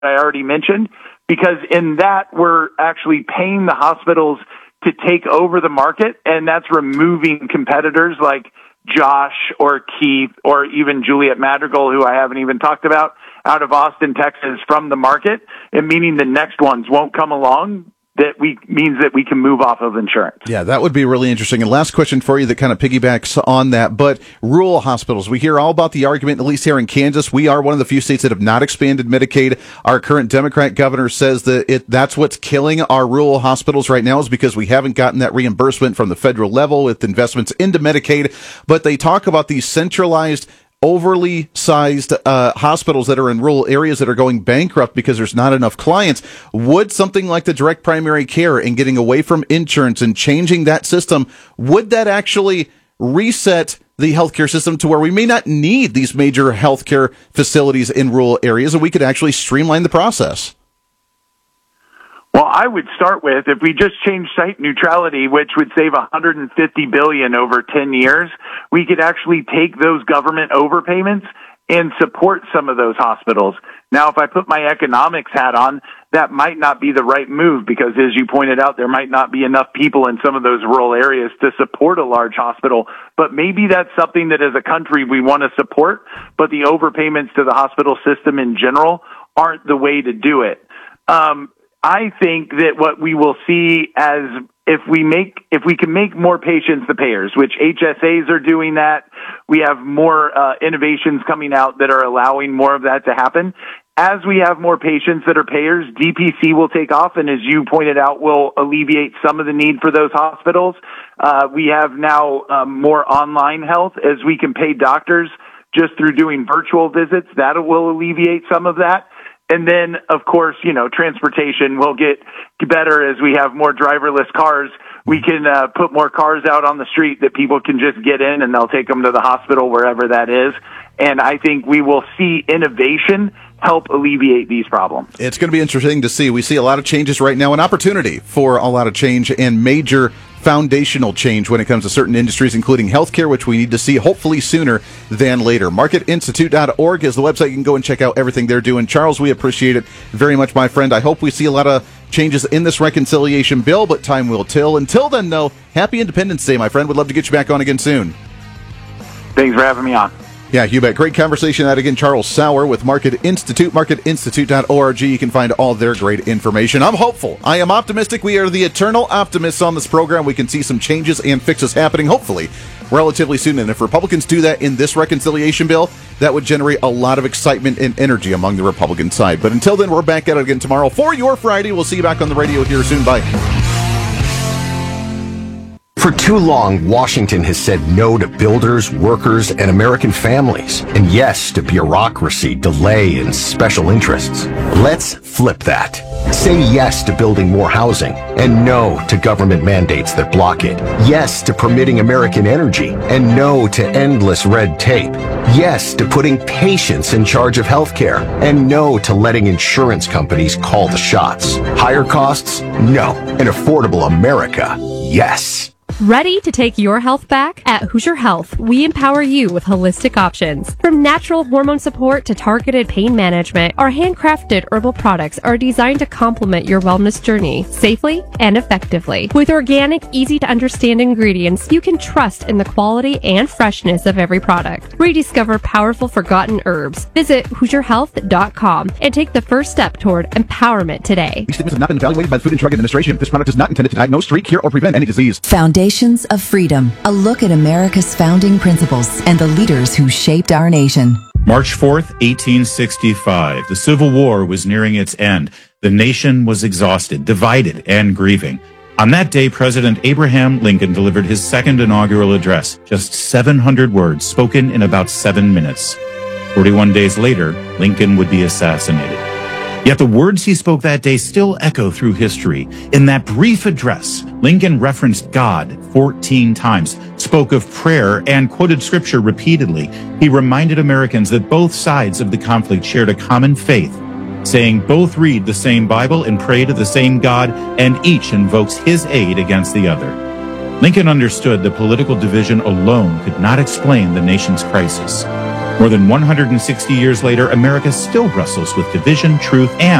I already mentioned, because in that we're actually paying the hospitals to take over the market, and that's removing competitors like Josh or Keith or even Juliet Madrigal, who I haven't even talked about, out of Austin, Texas, from the market, and meaning the next ones won't come along. Means that we can move off of insurance. Yeah, that would be really interesting. And last question for you that kind of piggybacks on that, but rural hospitals, we hear all about the argument, at least here in Kansas. We are one of the few states that have not expanded Medicaid. Our current Democrat governor says that that's what's killing our rural hospitals right now, is because we haven't gotten that reimbursement from the federal level with investments into Medicaid. But they talk about these centralized, overly sized hospitals that are in rural areas that are going bankrupt because there's not enough clients. Would something like the direct primary care and getting away from insurance and changing that system, would that actually reset the healthcare system to where we may not need these major healthcare facilities in rural areas, and we could actually streamline the process? Well, I would start with, if we just change site neutrality, which would save $150 billion over 10 years, we could actually take those government overpayments and support some of those hospitals. Now, if I put my economics hat on, that might not be the right move, because as you pointed out, there might not be enough people in some of those rural areas to support a large hospital. But maybe that's something that as a country we want to support, but the overpayments to the hospital system in general aren't the way to do it. I think that what we will see as if we can make more patients the payers, which HSAs are doing that. We have more innovations coming out that are allowing more of that to happen. As we have more patients that are payers, DPC will take off, and as you pointed out, will alleviate some of the need for those hospitals. We have now more online health, as we can pay doctors just through doing virtual visits. That will alleviate some of that. And then, of course, transportation will get better as we have more driverless cars. We can put more cars out on the street that people can just get in, and they'll take them to the hospital wherever that is. And I think we will see innovation help alleviate these problems. It's going to be interesting to see. We see a lot of changes right now, an opportunity for a lot of change and major foundational change when it comes to certain industries, including healthcare, which we need to see hopefully sooner than later. MarketInstitute.org is the website. You can go and check out everything they're doing. Charles, we appreciate it very much, my friend. I hope we see a lot of changes in this reconciliation bill, but time will tell. Until then, though, happy Independence Day, my friend. Would love to get you back on again soon. Thanks for having me on. Yeah, you bet. Great conversation. That again, Charles Sauer with Market Institute, marketinstitute.org. You can find all their great information. I'm hopeful. I am optimistic. We are the eternal optimists on this program. We can see some changes and fixes happening, hopefully, relatively soon. And if Republicans do that in this reconciliation bill, that would generate a lot of excitement and energy among the Republican side. But until then, we're back at it again tomorrow for your Friday. We'll see you back on the radio here soon. Bye. For too long, Washington has said no to builders, workers, and American families, and yes to bureaucracy, delay, and special interests. Let's flip that. Say yes to building more housing, and no to government mandates that block it. Yes to permitting American energy, and no to endless red tape. Yes to putting patients in charge of healthcare, and no to letting insurance companies call the shots. Higher costs? No. An affordable America? Yes. Ready to take your health back? At Hoosier Health, we empower you with holistic options. From natural hormone support to targeted pain management, our handcrafted herbal products are designed to complement your wellness journey safely and effectively. With organic, easy-to-understand ingredients, you can trust in the quality and freshness of every product. Rediscover powerful forgotten herbs. Visit HoosierHealth.com and take the first step toward empowerment today. These statements have not been evaluated by the Food and Drug Administration. This product is not intended to diagnose, treat, cure, or prevent any disease. Foundations of Freedom, a look at America's founding principles and the leaders who shaped our nation. March 4th, 1865. The Civil War was nearing its end. The nation was exhausted, divided, and grieving. On that day, President Abraham Lincoln delivered his second inaugural address, just 700 words spoken in about 7 minutes. 41 days later, Lincoln would be assassinated. Yet the words he spoke that day still echo through history. In that brief address, Lincoln referenced God 14 times, spoke of prayer, and quoted scripture repeatedly. He reminded Americans that both sides of the conflict shared a common faith, saying both read the same Bible and pray to the same God, and each invokes his aid against the other. Lincoln understood that political division alone could not explain the nation's crisis. More than 160 years later, America still wrestles with division, truth, and